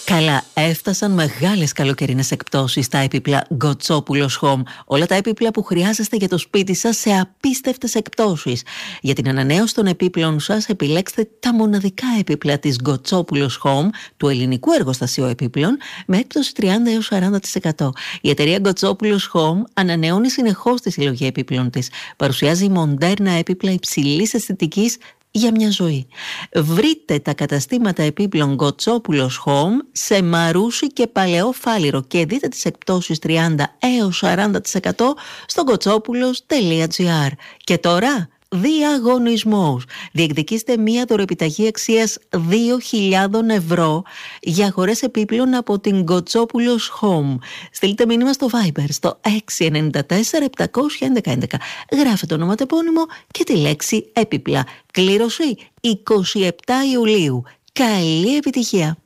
Καλά, έφτασαν μεγάλες καλοκαιρινές εκπτώσεις στα έπιπλα Γκοτσόπουλος Home. Όλα τα έπιπλα που χρειάζεστε για το σπίτι σας σε απίστευτες εκπτώσεις. Για την ανανέωση των επίπλων σας, επιλέξτε τα μοναδικά έπιπλα της Γκοτσόπουλος Home, του ελληνικού εργοστασίου επίπλων, με έκπτωση 30 έως 40%. Η εταιρεία Γκοτσόπουλος Home ανανεώνει συνεχώς τη συλλογή επίπλων της. Παρουσιάζει μοντέρνα έπιπλα υψηλής αισθητικής για μια ζωή. Βρείτε τα καταστήματα επίπλων Γκοτσόπουλος Home σε Μαρούσι και Παλαιό Φάληρο και δείτε τις εκπτώσεις 30 έως 40% στο gotsopoulos.gr. Και τώρα διαγωνισμός. Διεκδικήστε μία δωρεπιταγή αξίας 2.000 ευρώ για αγορές επίπλων από την Γκοτσόπουλος Home. Στείλτε μήνυμα στο Viber στο 694-711-11. Γράφετε το ονοματεπώνυμο και τη λέξη έπιπλα. Κλήρωση 27 Ιουλίου. Καλή επιτυχία!